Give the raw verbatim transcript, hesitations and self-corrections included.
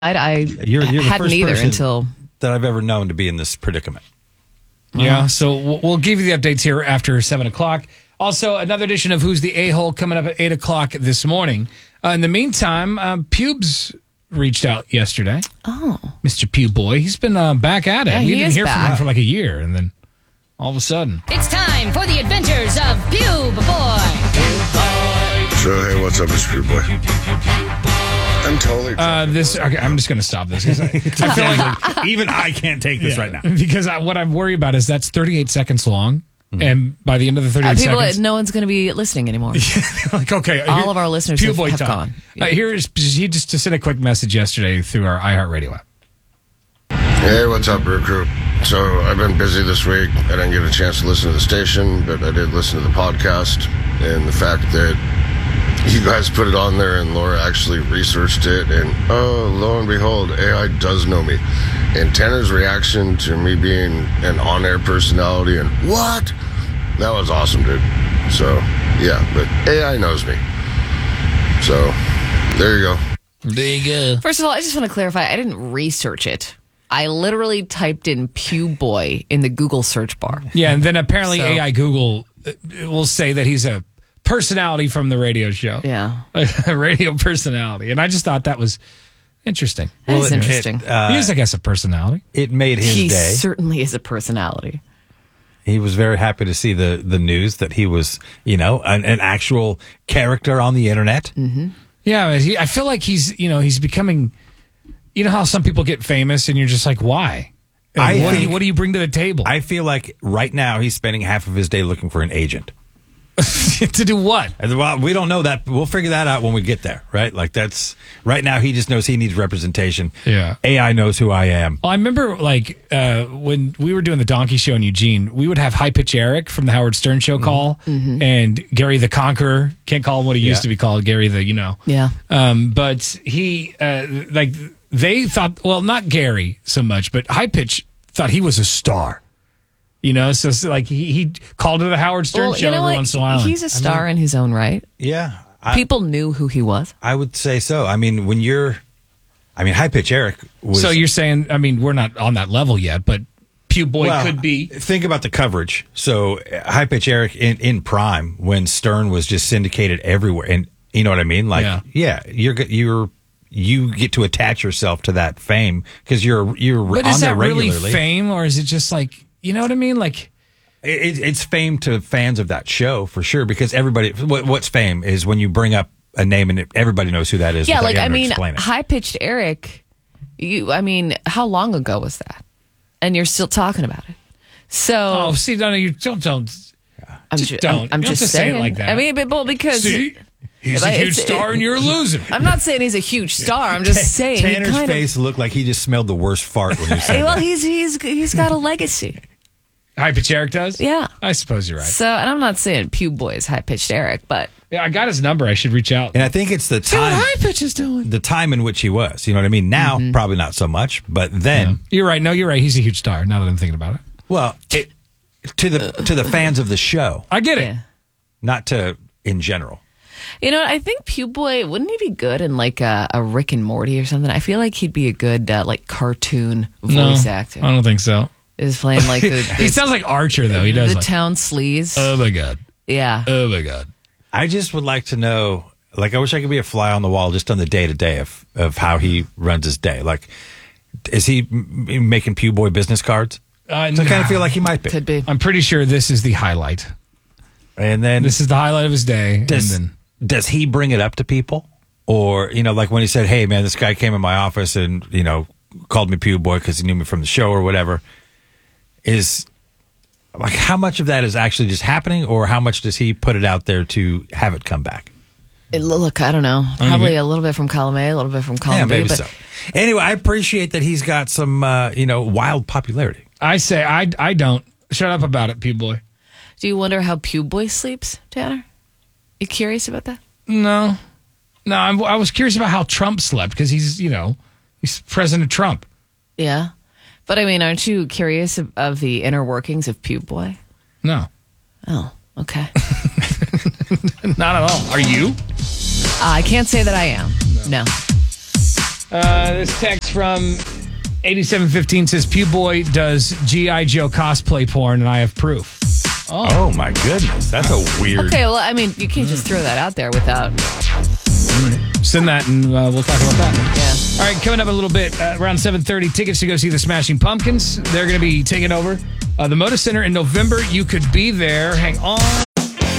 I you're, you're the hadn't first either person until that I've ever known to be in this predicament. Yeah, so we'll, we'll give you the updates here after seven o'clock. Also, another edition of Who's the A-Hole coming up at eight o'clock this morning. Uh, in the meantime, uh, Pubes reached out yesterday. Oh. Mister Pube Boy. He's been uh, back at it. Yeah, we he didn't is hear from back. him for like a year, and then all of a sudden. It's time for the adventures of Pube Boy. So, hey, what's up, Mister Pube Boy? I'm totally... Uh, this. Okay, I'm just going to stop this. 'Cause I, I feel like Even I can't take this Yeah, right now. because I, what I'm worried about is that's thirty-eight seconds long, Mm-hmm. and by the end of the uh, thirty-eight people, seconds, no one's going to be listening anymore. like okay, All here- of our listeners Pube have- Boy have time. gone. Uh, here is he just to send a quick message yesterday through our iHeartRadio app. Hey, what's up, Brew Crew? So, I've been busy this week. I didn't get a chance to listen to the station, but I did listen to the podcast. And the fact that you guys put it on there and Laura actually researched it, and oh, lo and behold, A I does know me. And Tanner's reaction to me being an on-air personality, and what? That was awesome, dude. So, yeah, but A I knows me. So, there you go. There you go. First of all, I just want to clarify, I didn't research it. I literally typed in Pube Boy in the Google search bar. Yeah, and then apparently So- A I Google uh, will say that he's a personality from the radio show. Yeah. A radio personality. And I just thought that was interesting. That is it- interesting. It, uh, he is, I guess, a personality. it made his he day. certainly is a personality. He was very happy to see the, the news that he was, you know, an, an actual character on the internet. Mm-hmm. Yeah, he, I feel like he's, you know, he's becoming, you know how some people get famous and you're just like, why? And I what, do you, think- what do you bring to the table? I feel like right now he's spending half of his day looking for an agent. to do what? And, well, we don't know that. We'll figure that out when we get there, right? Like that's right now. He just knows he needs representation. Yeah. A I knows who I am. Well, I remember like uh, when we were doing the Donkey Show in Eugene, we would have High Pitch Eric from the Howard Stern Show call, and Gary the Conqueror. Can't call him what he used Yeah. to be called, Gary the, you know. Yeah. Um, but he, uh, like, they thought, well, not Gary so much, but High Pitch thought he was a star. You know, so, so like he, he called to the Howard Stern Well, Show you know every what? once in a while. He's a star in his own right. Yeah. I, People knew who he was. I would say so. I mean, when you're, I mean, High Pitch Eric was. So you're saying, I mean, we're not on that level yet, but Pube Boy well, could be. Think about the coverage. So uh, High Pitch Eric in, in prime when Stern was just syndicated everywhere, and you know what I mean. Like, Yeah. yeah, you're g- you're you get to attach yourself to that fame because you're you're But on is there that really regularly. fame, or is it just like, you know what I mean? Like, It, it's fame to fans of that show for sure because everybody. What, what's fame is when you bring up a name and it, everybody knows who that is. Yeah, without like, you I having to mean, explain it. High Pitched Eric, you, I mean, how long ago was that? And you're still talking about it. So, oh, see, no, no, you don't, don't. I'm just ju- don't. I'm, I'm You don't just have to say it saying. like that. I mean, but, well, because See, he's a Like, huge it's- star and you're a loser. I'm not saying he's a huge star. I'm just saying he Tanner's kind face looked like he just smelled the worst fart when you of. said Well, that. he's he's he's got a legacy. High Pitch Eric does? Yeah. I suppose you're right. So, and I'm not saying Pube Boy is High Pitched Eric, but Yeah, I got his number. I should reach out. And I think it's the See what time, High Pitch is doing. the time in which he was. You know what I mean? Now, Mm-hmm. probably not so much, but then, You're right. No, you're right. He's a huge star. Now that I'm thinking about it, well, it, to the to the fans of the show, I get it. yeah. not to in general. You know, I think Pube Boy, wouldn't he be good in like a, a Rick and Morty or something? I feel like he'd be a good uh, like cartoon voice no, actor. I don't think so. Is playing like the, He the, sounds like Archer, though. He does. the Like, town sleaze. oh my god. yeah. Oh my god. I just would like to know. Like, I wish I could be a fly on the wall just on the day to day of of how he runs his day. Like, is he m- making Pube Boy business cards? Uh, So I kind of feel like he might be. Could be. I'm pretty sure this is the highlight. And then This is the highlight of his day. does and then does he bring it up to people, or you know, like when he said, "Hey, man, this guy came in my office and you know called me Pube Boy because he knew me from the show or whatever." Is like how much of that is actually just happening, or how much does he put it out there to have it come back? It- look, I don't know. Probably a little bit from column A, a little bit from column Yeah, B. maybe but so. Anyway, I appreciate that he's got some uh, you know wild popularity. I say I I don't shut up about it, Pube Boy. do you wonder how Pube Boy sleeps, Tanner? You curious about that? No, no. I'm, I was curious about how Trump slept because he's you know he's President Trump. Yeah. But I mean, aren't you curious of, of the inner workings of Pube Boy? No, Oh, okay. not at all. Are you? Uh, I can't say that I am. No. Uh, this text from eighty-seven fifteen says, Pew Boy does G I. Joe cosplay porn, and I have proof. Oh, oh my goodness. That's a weird... Okay, well, I mean, you can't just throw that out there without... Send that, and uh, we'll talk about that. Yeah. All right, coming up a little bit, uh, around seven thirty, tickets to go see the Smashing Pumpkins. They're going to be taking over uh, the Moda Center in November. You could be there. Hang on.